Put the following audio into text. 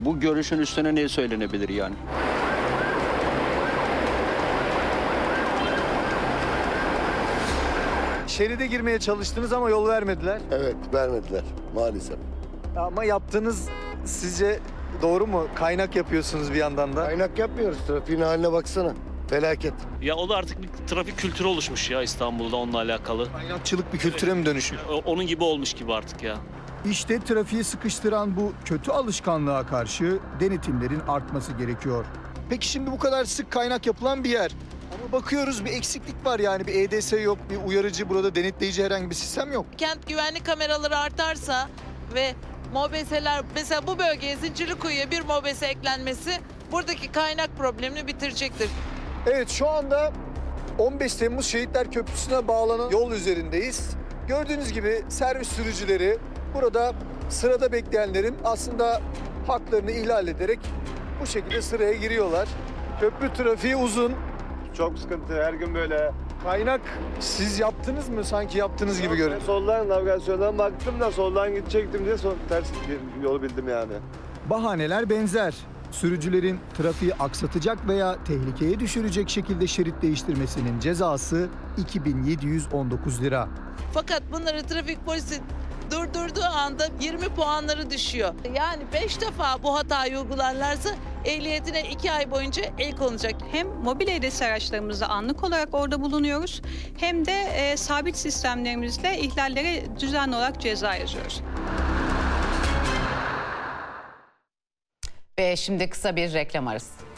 Bu görüşün üstüne ne söylenebilir yani? Şeride girmeye çalıştınız ama yol vermediler. Evet, vermediler maalesef. Ama yaptığınız sizce doğru mu? Kaynak yapıyorsunuz bir yandan da. Kaynak yapmıyoruz, trafiğin haline baksana. Felaket. Ya o da artık bir trafik kültürü oluşmuş ya İstanbul'da onunla alakalı. Kaynakçılık bir kültüre mi dönüşüyor? Onun gibi olmuş gibi artık ya. İşte trafiği sıkıştıran bu kötü alışkanlığa karşı denetimlerin artması gerekiyor. Peki şimdi bu kadar sık kaynak yapılan bir yer. Ama bakıyoruz bir eksiklik var yani. Bir EDS yok, bir uyarıcı, burada denetleyici herhangi bir sistem yok. Kent güvenlik kameraları artarsa ve mobeseler, mesela bu bölgeye Zincirlikuyu'ya bir mobese eklenmesi buradaki kaynak problemini bitirecektir. Evet, şu anda 15 Temmuz Şehitler Köprüsü'ne bağlanan yol üzerindeyiz. Gördüğünüz gibi servis sürücüleri burada sırada bekleyenlerin aslında haklarını ihlal ederek bu şekilde sıraya giriyorlar. Köprü trafiği uzun. Çok sıkıntı, her gün böyle. Kaynak siz yaptınız mı? Sanki yaptınız gibi görünüyor. Soldan navigasyondan baktım da soldan gidecektim diye ters yolu bildim yani. Bahaneler benzer. Sürücülerin trafiği aksatacak veya tehlikeye düşürecek şekilde şerit değiştirmesinin cezası 2719 lira. Fakat bunları trafik polisi durdurduğu anda 20 puanları düşüyor. Yani 5 defa bu hatayı uygularlarsa ehliyetine 2 ay boyunca el konacak. Hem mobil EDS araçlarımızda anlık olarak orada bulunuyoruz hem de sabit sistemlerimizle ihlallere düzenli olarak ceza yazıyoruz. Ve şimdi kısa bir reklam arası.